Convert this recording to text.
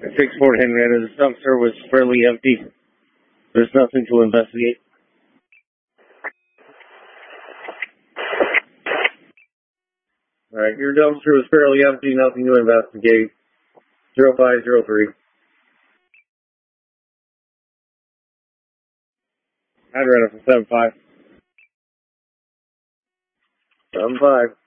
6 Fort Henrietta, the dumpster was fairly empty. There's nothing to investigate. Alright, your dumpster was fairly empty, nothing to investigate. 0503. I'd run it for 75. 75.